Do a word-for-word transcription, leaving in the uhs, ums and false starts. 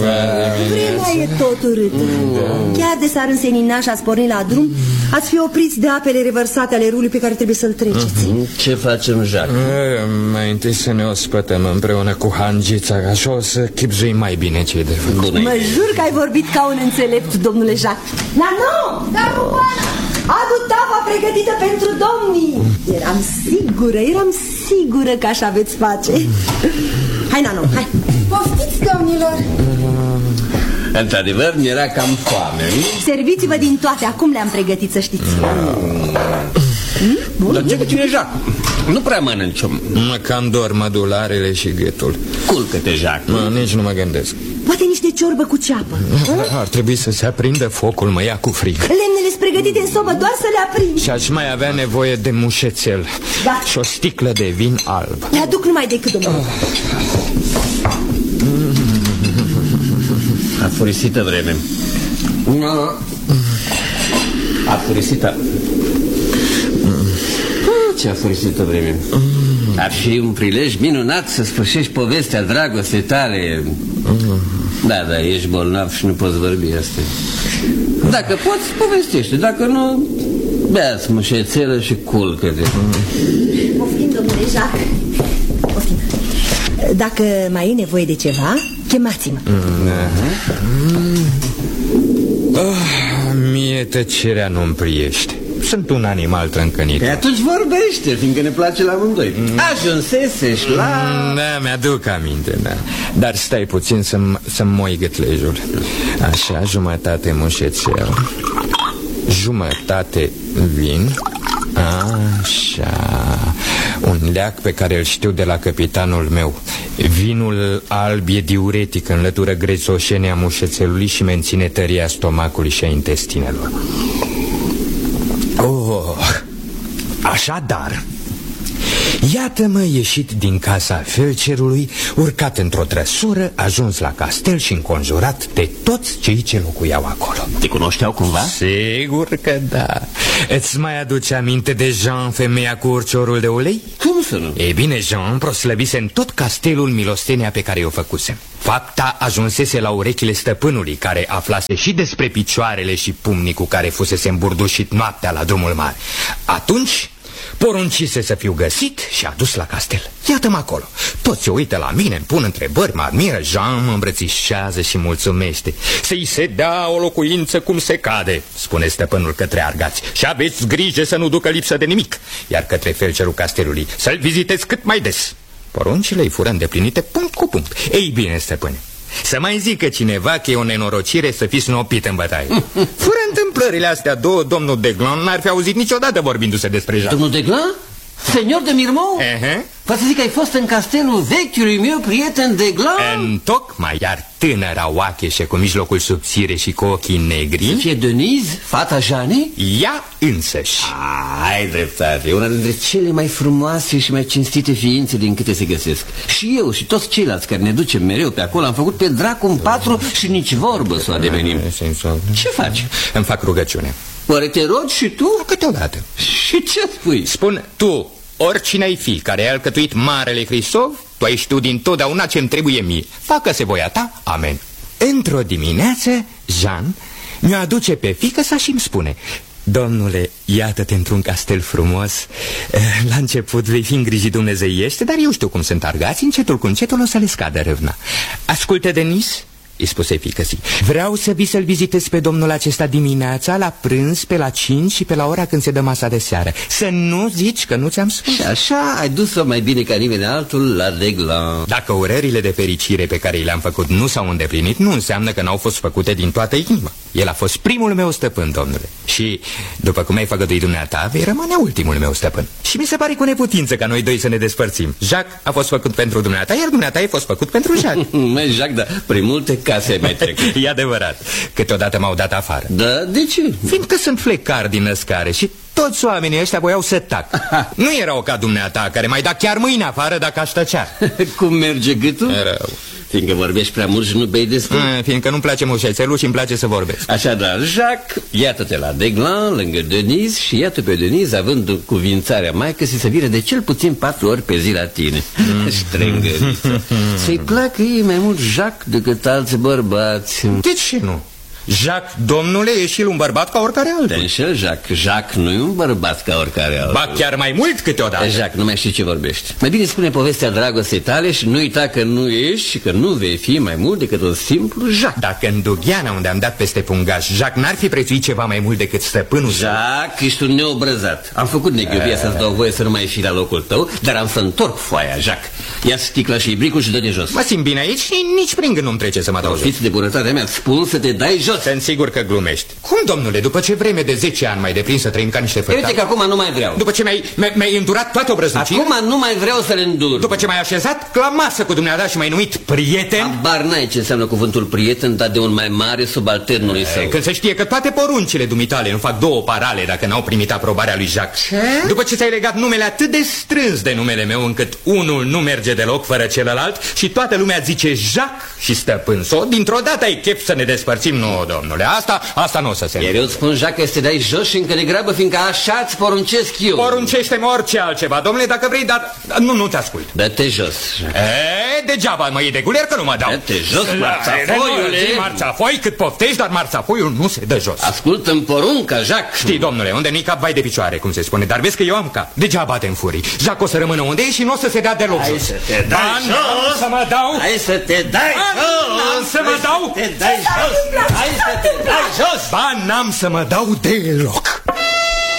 Vremea e tot urâtă. Chiar de s-ar însenina și ați pornit la drum, ați fi opriți de apele revărsate ale râului pe care trebuie să-l treceți. Ce facem, Jacques? Mai întâi să ne ospătăm împreună cu hangița, așa o să chipzuim mai bine ce-i de făcut. Mă jur că ai vorbit ca un înțelept, domnule Jacques. La nu! Dar nu adu tava pregătită pentru domnii. Eram sigură, eram sigură că așa veți face. Hai, Nano, hai. Poftiți, domnilor. Într-adevăr, mi-era cam foame. Serviți-vă din toate, acum le-am pregătit, să știți. Mm. Dar ce cu tine, Jacques? Nu prea mănânci. Mă cam dor mădularele și gâtul. Culcă-te, Jacques. Mă, nici nu mă gândesc. Poate niște ciorbă cu ceapă. Ar trebui să se aprindă focul, mă ia cu frig. Lemnele-s pregătite în sobă, doar să le aprind. Și aș mai avea nevoie de mușețel. Da. Și o sticlă de vin alb. Le aduc numai decât, domnule. A furisită vreme. A furisită. Ce a furisită vreme. Ar fi un prilej minunat să sfârșești povestea dragostei tale. Da, da, ești bolnav și nu poți vorbi asta. Dacă poți, povestește. Dacă nu, bea-ți mușețelă și culcă-te. Poftim, domnule Jacques. Poftim. Dacă mai e nevoie de ceva, chemați-mă. Oh, mie tăcerea nu-mi priește. Sunt un animal trâncănit. Atunci vorbește, fiindcă ne place la amândoi. mm. Ajunseseși la... Da, mi-aduc aminte, da. Dar stai puțin să-mi să moi gâtlejul. Așa, jumătate mușețel, jumătate vin. Așa. Un leac pe care îl știu de la capitanul meu. Vinul alb e diuretic, înlătură grețoșenia mușețelului și menține tăria stomacului și a intestinelor. Oh, așadar, iată-mă ieșit din casa felcerului, urcat într-o trăsură, ajuns la castel și înconjurat de toți cei ce locuiau acolo. Te cunoșteau cumva? Sigur că da. Îți mai aduce aminte de Jean, femeia cu urciorul de ulei? Cum să nu? Ei bine, Jean proslăvise în tot castelul milostenia pe care o făcusem. Fapta ajunsese la urechile stăpânului, care aflase și despre picioarele și pumnii cu care fusese îmburdușit noaptea la drumul mare. Atunci poruncise să fiu găsit și adus la castel. Iată-mă acolo. Toți se uită la mine, îmi pun întrebări, mă admiră. Jean mă îmbrățișează și mulțumește. Să-i se dea o locuință cum se cade, spune stăpânul către argați, și aveți grijă să nu ducă lipsă de nimic. Iar către felcerul castelului, să-l vizitezi cât mai des. Poruncile îi fură îndeplinite punct cu punct. Ei bine, stăpâne, să mai zică cineva că e o nenorocire să fii snopit în bătaie. Fără întâmplările astea două, domnul Deglan n-ar fi auzit niciodată vorbindu-se despre Jean. Domnul Deglan? Senior de Mirmont? Uh-huh. Poți să zic că ai fost în castelul vechiului meu prieten Deglan? Întocmai, iar tânăra oacheșă cu mijlocul subțire și cu ochii negri să fie Denise, fata Jeanei? Ea însăși. Ai dreptate, e una dintre cele mai frumoase și mai cinstite ființe din câte se găsesc. Și eu și toți ceilalți care ne ducem mereu pe acolo am făcut pe dracu în patru și nici vorbă să o adevenim. Ce faci? Îmi fac rugăciune. Oare te rogi și tu? Câteodată. Și ce spui? Spun tu, oricine ai fi care ai alcătuit Marele Hristov, tu ai știut dintotdeauna ce-mi trebuie mie. Facă-se voia ta, amen. Într-o dimineață, Jean mi-o aduce pe fiică sa și îmi spune: domnule, iată-te într-un castel frumos. La început vei fi îngrijit dumnezeiește, dar eu știu cum sunt argați, încetul cu încetul o să le scadă râvna. Ascultă, Denis, îi spuse fiică-si, vreau să vii să-l vizitezi pe domnul acesta dimineața, la prânz, pe la cinci și pe la ora când se dă masa de seară. Să nu zici că nu ți-am spus. Și așa ai dus-o mai bine ca nimeni altul la Deglan. Dacă urările de fericire pe care i le-am făcut nu s-au îndeplinit, nu înseamnă că n-au fost făcute din toată inima. El a fost primul meu stăpân, domnule. Și, după cum ai făgăduit dumneata, vei rămâne ultimul meu stăpân. Și mi se pare cu neputință ca noi doi să ne despărțim. Jacques a fost făcut pentru dumneata, iar dumneata ai fost făcut pentru Jacques. Măi, Jacques, dar prin multe case mai trec. E adevărat, câteodată m-au dat afară. Da, de ce? Fiindcă sunt flecar din născare și toți oamenii ăștia voiau să tac. Nu erau ca dumneata, care mai da chiar mâine afară dacă aș tăcea. Cum merge gâtul? Rău. Fiindcă vorbești prea mult și nu bei destul. A, fiindcă nu-mi place mușețelul și îmi place să vorbesc. Așadar, Jacques, iată-te la Deglan, lângă Denise, și iată pe Denise având cuvințarea maică-si să vină de cel puțin patru ori pe zi la tine. Strângăriță. Să-i placă ei mai mult Jacques decât alți bărbați. De ce nu? Jacques, domnule, e și el un bărbat ca oricare altul. Te înșel, Jacques. Jacques nu e un bărbat ca oricare altul. Ba chiar mai mult câteodată. Jacques, nu mai știi ce vorbești. Mai bine spune povestea dragostei tale și nu uita că nu ești și că nu vei fi mai mult decât un simplu Jacques. Dacă în Dugheana, unde am dat peste pungaș, Jacques n-ar fi prețuit ceva mai mult decât stăpânul. Jacques, ești un neobrăzat. Am făcut neghiubia să-ți dau voie să nu mai fii la locul tău, dar am să întorc foaia, Jacques. Ia sticla și ibricul și dă de jos. Mă simt bine aici și nici prin gând nu-mi trece să mă dau jos. Fiți de bunătatea mea, spun să te dai jos. Sunt sigur că glumești. Cum, domnule, după ce vreme de zece ani mai deprins să trăim ca niște fătari? Uite că acum nu mai vreau. După ce mi-ai mi îndurat toate obrăznicile? Acum nu mai vreau să le îndur. După ce m-ai așezat la masă cu dumneata și m-ai numit prieten? Abar n-ai ce înseamnă cuvântul prieten, dar de un mai mare subalternului său. Când se știe că toate poruncile dumitale nu fac două parale dacă n-au primit aprobarea lui Jacques. Ce? După ce ți-ai legat numele atât de strâns de numele meu încât unul nu merge deloc fără celălalt și toată lumea zice Jacques și stăpân s-o, dintr-o dată ai chef să ne despărțim. Nu, domnule, asta, asta nu o să se... Iar eu îți spun, Jacques, că să te dai jos și încă de grabă, fiindcă așa-ți poruncesc eu. Poruncește-mi orice altceva, domnule, dacă vrei, dar nu, nu te ascult. Dă-te jos. E, degeaba mă iei de guler că nu mă dau. Dă-te jos, marțafoiule. Marțafoi, cât poftești, dar marțafoiul nu se dă jos. Ascultă-mi porunca, Jacques. Știi, domnule, unde nu-i cap, vai de picioare, cum se spune, dar vezi că eu am cap. Degeaba te înfurii. Jacques o să rămână unde e și nu o să se dea deloc jos. Hai să te dai jos. Să mă dau. Hai să te dai jos. Să mă dau. Hai să te dai jos. Hai să te dai jos. Ba, n-am să mă dau deloc.